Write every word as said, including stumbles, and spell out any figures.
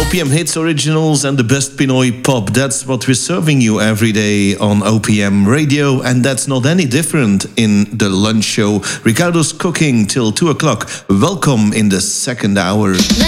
P M hits, originals, and the best Pinoy pop. That's what we're serving you every day on O P M radio, and that's not any different in the lunch show. Ricardo's cooking till two o'clock. Welcome in the second hour.